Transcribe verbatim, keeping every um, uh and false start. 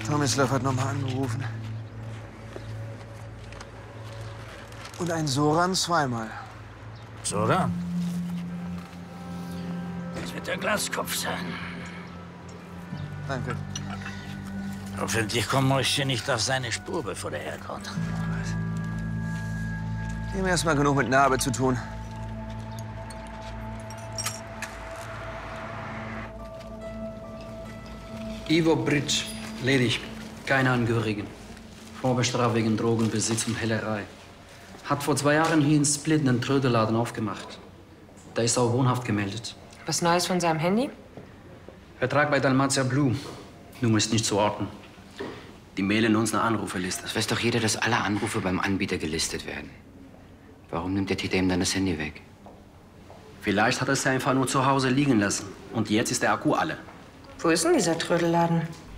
Tomislav hat nochmal angerufen. Und ein Soran zweimal. Soran? Das wird der Glaskopf sein. Danke. Hoffentlich kommt Moische nicht auf seine Spur, bevor er herkommt. Wir haben erstmal genug mit Narbe zu tun. Ivo Bridge, ledig. Keine Angehörigen. Vorbestraft wegen Drogenbesitz und Hellerei. Hat vor zwei Jahren hier in Split einen Trödelladen aufgemacht. Da ist auch wohnhaft gemeldet. Was Neues von seinem Handy? Vertrag bei Dalmatia Blue. Nummer ist nicht zu orten. Die mailen uns eine Anruferliste. Das weiß doch jeder, dass alle Anrufe beim Anbieter gelistet werden. Warum nimmt der Täter ihm dann das Handy weg? Vielleicht hat er es einfach nur zu Hause liegen lassen. Und jetzt ist der Akku alle. Wo ist denn dieser Trödelladen?